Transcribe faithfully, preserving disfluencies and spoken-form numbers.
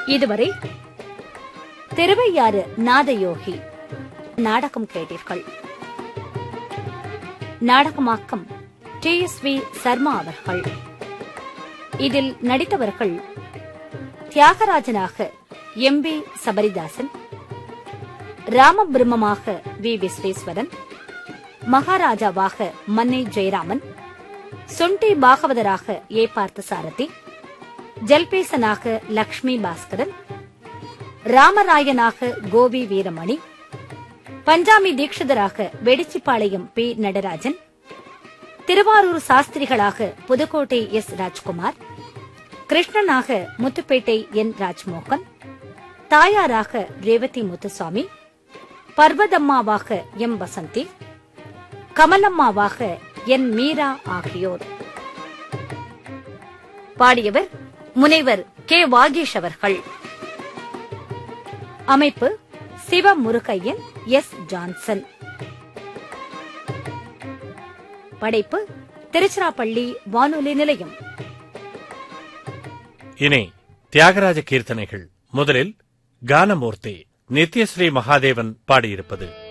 இதுவரை திருவையாறு நாதயோகி நாடகம் கேட்டீர்கள். நாடகமாக்கம் டி எஸ் வி சர்மா அவர்கள். இதில் நடித்தவர்கள் தியாகராஜனாக M B Sabaridasan, ராமபிரம்மமாக we Visweswaran, மகாராஜாவாக Mannai Jayaraman, சுண்டி பாகவதராக ஏ பார்த்தசாரதி, ஜல்பேசனாக லக்ஷ்மி பாஸ்கரன், ராமராயனாக கோவி வீரமணி, பஞ்சாமி தீட்சிதராக வெடிச்சிப்பாளையம் பி நடராஜன், திருவாரூர் சாஸ்திரிகளாக புதுக்கோட்டை எஸ் ராஜ்குமார், கிருஷ்ணனாக முத்துப்பேட்டை என் ராஜ்மோகன், தாயாராக ரேவதி முத்துசாமி, பர்வதம்மாவாக எம் வசந்தி, கமலம்மாவாக என் மீரா ஆகியோர். பாடியவர் முனைவர் கே வாகேஷ் அவர்கள். அமைப்பு சிவமுருகையன், எஸ் ஜான்சன். படைப்பு திருச்சிராப்பள்ளி வானொலி நிலையம். இனி தியாகராஜ கீர்த்தனைகள். முதலில் கானமூர்த்தி நித்யஸ்ரீ மகாதேவன் பாடியிருப்பது.